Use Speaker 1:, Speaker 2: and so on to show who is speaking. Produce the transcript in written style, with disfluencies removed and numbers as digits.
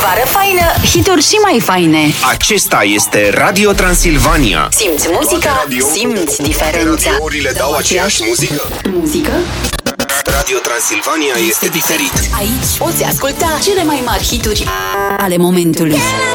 Speaker 1: Vară faină, hituri și mai faine.
Speaker 2: Acesta este Radio Transilvania.
Speaker 1: Simți muzica, simți diferența.
Speaker 2: Radiourile dau aceeași muzică?
Speaker 1: Muzică?
Speaker 2: Radio Transilvania este diferit.
Speaker 1: Aici poți asculta cele mai mari hituri ale momentului.